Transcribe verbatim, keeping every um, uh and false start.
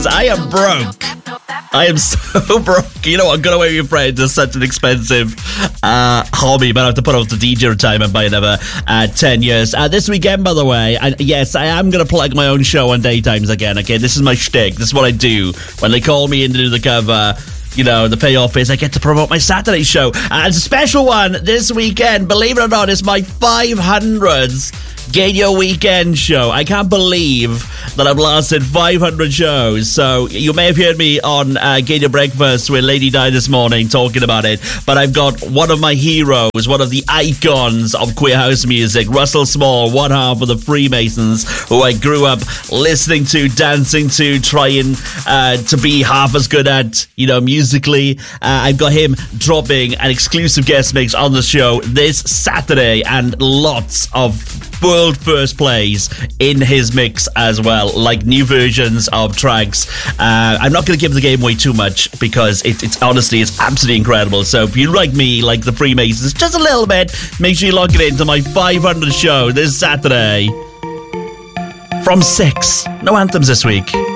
I am broke. I am so broke. You know what? Going away with your friends is such an expensive uh, hobby, but I have to put off the D J retirement by another uh, ten years. Uh, this weekend, by the way, and yes, I am going to plug my own show on Daytimes again. Okay, this is my shtick. This is what I do. When they call me in to do the cover, you know, the payoff is I get to promote my Saturday show. And it's a special one this weekend. Believe it or not, it's my five hundredth Gadio Weekend show. I can't believe that I've lasted five hundred shows. So you may have heard me on uh, Gadio Breakfast with Lady Di this morning talking about it. But I've got one of my heroes, one of the icons of queer house music, Russell Small, one half of the Freemasons, who I grew up listening to, dancing to, trying uh, to be half as good at, you know, musically. Uh, I've got him dropping an exclusive guest mix on the show this Saturday, and lots of world first plays in his mix as well, like new versions of tracks. Uh, I'm not going to give the game away too much because it, it's honestly, it's absolutely incredible. So if you like me, like the Freemasons, just a little bit, make sure you log it into my five hundred show this Saturday from six. No anthems this week.